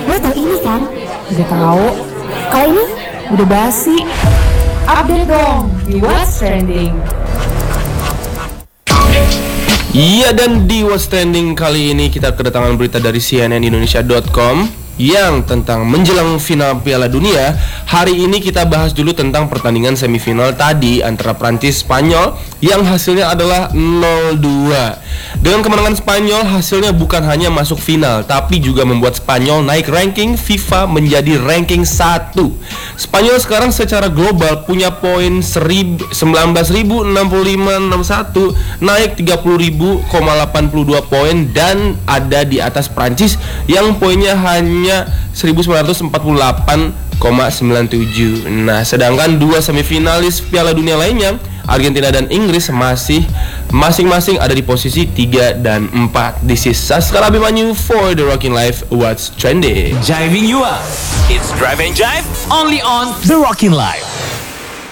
Lo tau ini kan? Udah tahu. Kalau ini udah basi. Update dong di What's Trending. Iya, dan di What's Trending kali ini kita kedatangan berita dari cnnindonesia.com yang tentang menjelang final Piala Dunia. Hari ini kita bahas dulu tentang pertandingan semifinal tadi antara Prancis Spanyol yang hasilnya adalah 0-2. Dengan kemenangan Spanyol, hasilnya bukan hanya masuk final, tapi juga membuat Spanyol naik ranking FIFA menjadi ranking 1. Spanyol sekarang secara global punya poin 19.065,61, naik 30.082 poin dan ada di atas Prancis yang poinnya hanya 1948,97. Nah, sedangkan dua semifinalis Piala Dunia lainnya, Argentina dan Inggris, masing-masing ada di posisi 3 dan 4. This is Saskar Abimanyu for The Rockin' Life What's Trending. Jiving you up. It's Drive and Jive only on The Rockin' Life.